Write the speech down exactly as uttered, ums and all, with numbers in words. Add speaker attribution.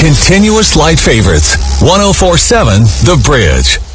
Speaker 1: Continuous Light Favorites. one oh four point seven The Bridge.